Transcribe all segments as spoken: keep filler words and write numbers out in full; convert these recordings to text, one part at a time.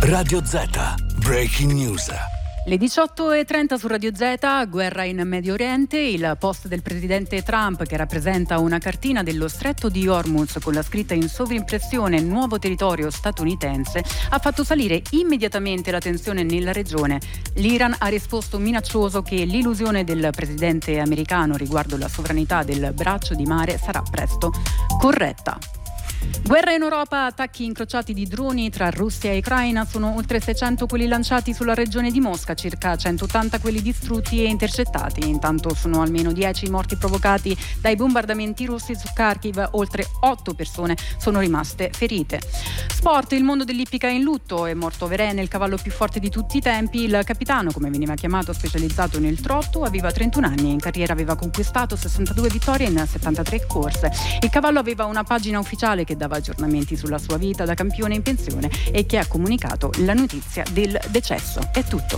Radio Z, Breaking News. Le diciotto e trenta su Radio Z, guerra in Medio Oriente, il post del presidente Trump che rappresenta una cartina dello stretto di Hormuz con la scritta in sovrimpressione nuovo territorio statunitense ha fatto salire immediatamente la tensione nella regione. L'Iran ha risposto minaccioso che l'illusione del presidente americano riguardo la sovranità del braccio di mare sarà presto corretta. Guerra in Europa, attacchi incrociati di droni tra Russia e Ucraina, sono oltre seicento quelli lanciati sulla regione di Mosca, circa centottanta quelli distrutti e intercettati. Intanto sono almeno dieci i morti provocati dai bombardamenti russi su Kharkiv, oltre otto persone sono rimaste ferite. Sport, il mondo dell'ippica è in lutto, è morto Verene, il cavallo più forte di tutti i tempi, il capitano, come veniva chiamato, specializzato nel trotto, aveva trentuno anni e in carriera aveva conquistato sessantadue vittorie in settantatré corse. Il cavallo aveva una pagina ufficiale che dava aggiornamenti sulla sua vita da campione in pensione e che ha comunicato la notizia del decesso. È tutto.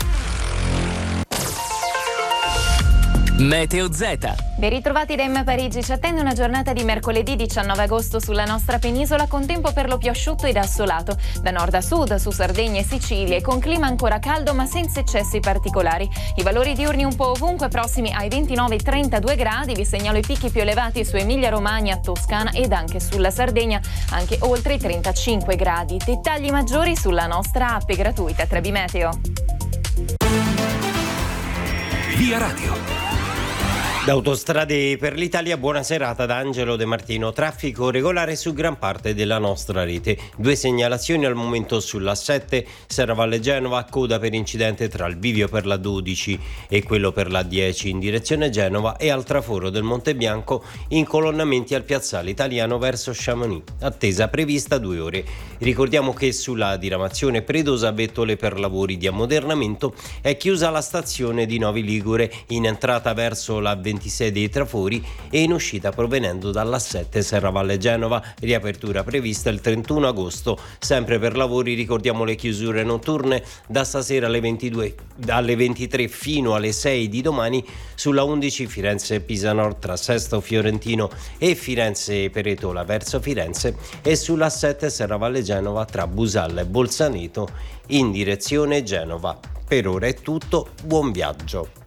Meteo Z. Ben ritrovati da M Parigi. Ci attende una giornata di mercoledì diciannove agosto sulla nostra penisola con tempo per lo più asciutto ed assolato, da nord a sud su Sardegna e Sicilia, con clima ancora caldo ma senza eccessi particolari. I valori diurni un po' ovunque prossimi ai ventinove trentadue gradi. Vi segnalo i picchi più elevati su Emilia Romagna, Toscana ed anche sulla Sardegna, anche oltre i trentacinque gradi. Dettagli maggiori sulla nostra app gratuita Trebi Meteo. Via Radio. Da Autostrade per l'Italia, buona serata da Angelo De Martino. Traffico regolare su gran parte della nostra rete. Due segnalazioni al momento sull'A sette, Serravalle Genova, coda per incidente tra il bivio per la dodici e quello per la dieci in direzione Genova e al traforo del Monte Bianco, incolonnamenti al piazzale Italiano verso Chamonix. Attesa prevista due ore. Ricordiamo che sulla diramazione Predosa Bettole per lavori di ammodernamento è chiusa la stazione di Novi Ligure in entrata verso la ventisei dei Trafori e in uscita provenendo dall'A sette Serravalle Genova. Riapertura prevista il trentuno agosto. Sempre per lavori ricordiamo le chiusure notturne da stasera alle ventidue, dalle ventitré fino alle sei di domani sulla undici Firenze Pisa Nord tra Sesto Fiorentino e Firenze Peretola verso Firenze e sull'A sette Serravalle Genova tra Busalla e Bolzaneto in direzione Genova. Per ora è tutto, buon viaggio.